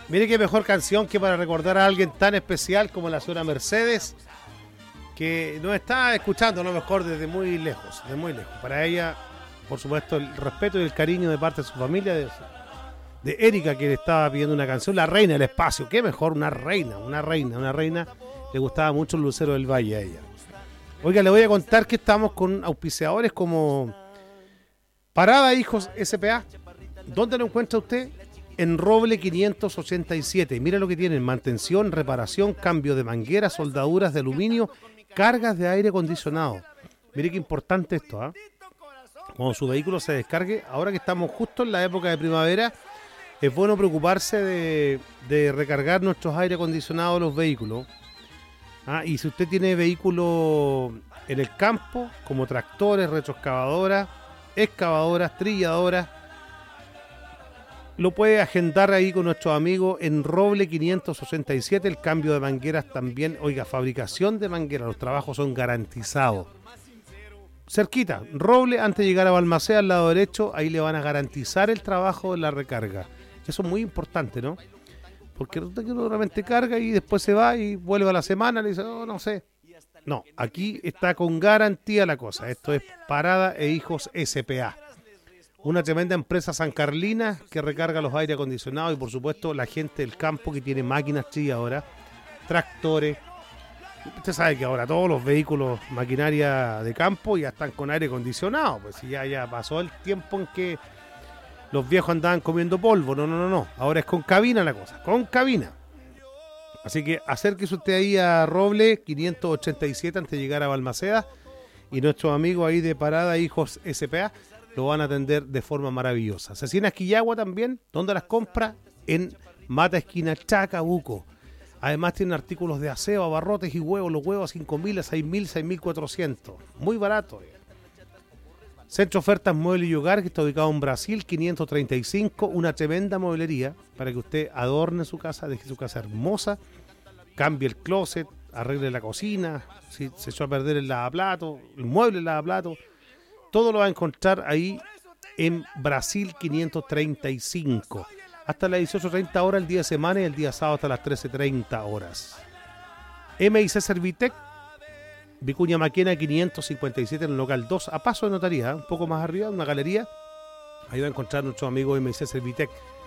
Mire qué mejor canción que para recordar a alguien tan especial como la señora Mercedes, que nos está escuchando a lo mejor desde muy lejos, Para ella, por supuesto, el respeto y el cariño de parte de su familia, de Erika, que le estaba pidiendo una canción, La Reina del Espacio. Qué mejor, una reina. Le gustaba mucho el Lucero del Valle a ella. Oiga, le voy a contar que estamos con auspiciadores como Parada Hijos S.p.A. ¿Dónde lo encuentra usted? En Roble 587. Mira lo que tienen: mantención, reparación, cambio de mangueras, soldaduras de aluminio, cargas de aire acondicionado. Mire qué importante esto, ¿ah? Cuando su vehículo se descargue, ahora que estamos justo en la época de primavera, es bueno preocuparse de recargar nuestros aire acondicionados de los vehículos. Y si usted tiene vehículos en el campo, como tractores, retroexcavadoras, excavadoras, trilladoras, lo puede agendar ahí con nuestros amigos en Roble 587, el cambio de mangueras también. Oiga, fabricación de mangueras, los trabajos son garantizados. Cerquita, Roble, antes de llegar a Balmaceda, al lado derecho, ahí le van a garantizar el trabajo de la recarga. Eso es muy importante, ¿no? Porque resulta que uno realmente carga y después se va y vuelve a la semana y le dice, no sé. No, aquí está con garantía la cosa. Esto es Parada e Hijos S.p.A. Una tremenda empresa San Carlina que recarga los aire acondicionados y por supuesto la gente del campo que tiene máquinas ahora, tractores. Usted sabe que ahora todos los vehículos, maquinaria de campo ya están con aire acondicionado. Pues ya pasó el tiempo en que los viejos andaban comiendo polvo. No. Ahora es con cabina la cosa, con cabina. Así que acérquese usted ahí a Roble 587 antes de llegar a Balmaceda y nuestros amigos ahí de Parada Hijos S.p.A. lo van a atender de forma maravillosa. Cecinas Quillagua también, ¿dónde las compra? En Mata Esquina Chacabuco. Además tienen artículos de aseo, abarrotes y huevos. Los huevos a 5.000, a 6.000, 6.400. Muy barato. Centro Ofertas Muebles y Hogar, que está ubicado en Brasil 535. Una tremenda mueblería para que usted adorne su casa, deje su casa hermosa, cambie el closet, arregle la cocina, si se echó a perder el lavaplato, el mueble, el lavaplato. Todo lo va a encontrar ahí en Brasil 535. Hasta las 18:30 horas el día de semana y el día sábado hasta las 13:30 horas. MIC Servitec, Vicuña Maquena 557 en el local 2, a paso de notaría, un poco más arriba, una galería. Ahí va a encontrar nuestro amigo MIC Servitec.